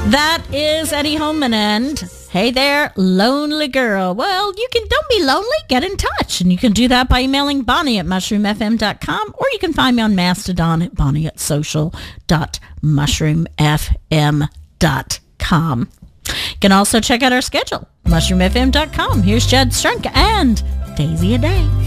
That is Eddie Holman, and hey there, lonely girl. Well, don't be lonely, get in touch. And you can do that by emailing Bonnie at mushroomfm.com, or you can find me on Mastodon at bonnie@social.mushroomfm.com. You can also check out our schedule, mushroomfm.com. Here's Jed Strunk and Daisy A Day.